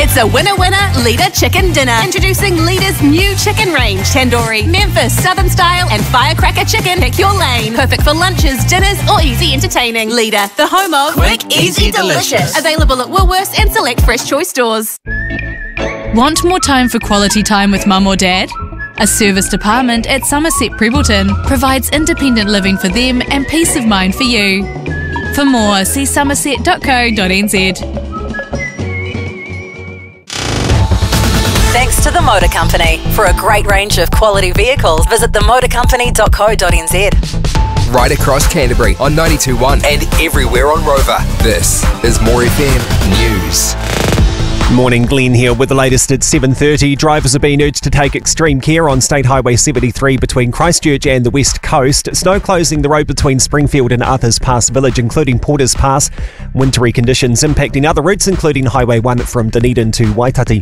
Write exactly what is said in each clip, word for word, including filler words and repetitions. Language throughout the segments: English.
It's a winner-winner Leader Chicken Dinner. Introducing Leader's new chicken range. Tandoori, Memphis, Southern Style and Firecracker Chicken. Pick your lane. Perfect for lunches, dinners or easy entertaining. Leader, the home of Quick, Easy, Delicious. Available at Woolworths and select Fresh Choice stores. Want more time for quality time with mum or dad? A serviced apartment at Somerset Prebleton provides independent living for them and peace of mind for you. For more, see somerset dot co dot n z. Thanks to the Motor Company. For a great range of quality vehicles, visit the motor company dot co dot n z. Right across Canterbury on ninety-two point one and everywhere on Rover. This is More F M News. Morning, Glenn here with the latest at seven thirty. Drivers are being urged to take extreme care on State Highway seventy-three between Christchurch and the West Coast. Snow closing the road between Springfield and Arthurs Pass Village, including Porters Pass. Wintry conditions impacting other routes, including Highway one from Dunedin to Waitati.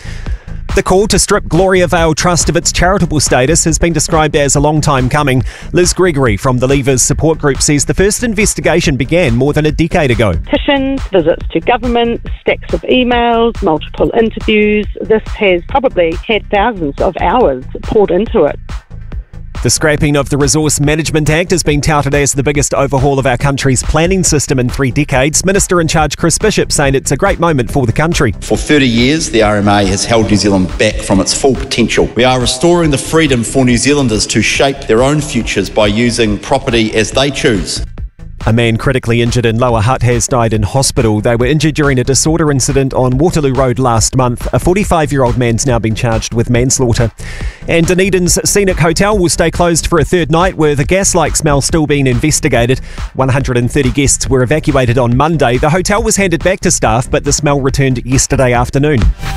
The call to strip Gloria Vale Trust of its charitable status has been described as a long time coming. Liz Gregory from the Leavers support group says the first investigation began more than a decade ago. Petitions, visits to government, stacks of emails, multiple interviews. This has probably had thousands of hours poured into it. The scrapping of the Resource Management Act has been touted as the biggest overhaul of our country's planning system in three decades. Minister in charge Chris Bishop saying it's a great moment for the country. For thirty years, the R M A has held New Zealand back from its full potential. We are restoring the freedom for New Zealanders to shape their own futures by using property as they choose. A man critically injured in Lower Hutt has died in hospital. They were injured during a disorder incident on Waterloo Road last month. A forty-five-year-old man's now been charged with manslaughter. And Dunedin's Scenic Hotel will stay closed for a third night with a gas-like smell still being investigated. one hundred thirty guests were evacuated on Monday. The hotel was handed back to staff, but the smell returned yesterday afternoon.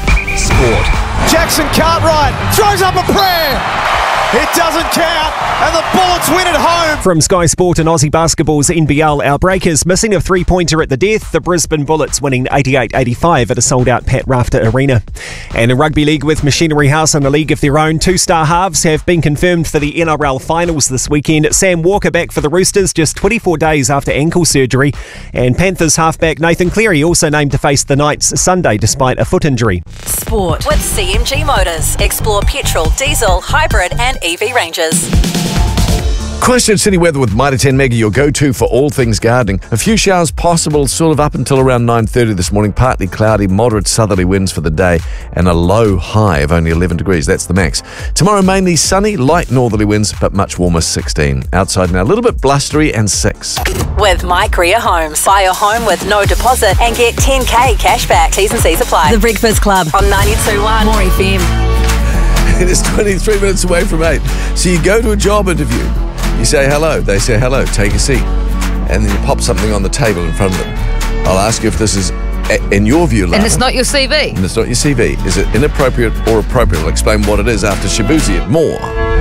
Sport. Jackson Cartwright throws up a prayer. It doesn't count, and the Bullets win at home. From Sky Sport and Aussie Basketball's N B L, our Breakers missing a three-pointer at the death. The Brisbane Bullets winning eighty-eight eighty-five at a sold-out Pat Rafter Arena. And in Rugby League with Machinery House in a league of their own, two-star halves have been confirmed for the N R L finals this weekend. Sam Walker back for the Roosters just twenty-four days after ankle surgery. And Panthers halfback Nathan Cleary also named to face the Knights Sunday despite a foot injury. Sport with C M G Motors. Explore petrol, diesel, hybrid and E V ranges. Christchurch City weather with Mitre ten Mega, your go-to for all things gardening. A few showers possible sort of up until around nine thirty this morning. Partly cloudy, moderate southerly winds for the day and a low high of only eleven degrees. That's the max. Tomorrow mainly sunny, light northerly winds, but much warmer, sixteen. Outside now a little bit blustery and six. With Mike Rea Homes. Buy a home with no deposit and get ten K cash back. T's and C's apply. The Breakfast Club on ninety-two point one More F M. It is twenty-three minutes away from eight. So you go to a job interview. You say hello. They say hello. Take a seat. And then you pop something on the table in front of them. I'll ask you if this is, in your view, Lana. And it's not your C V. And it's not your C V. Is it inappropriate or appropriate? I'll explain what it is after Shabuzi at More.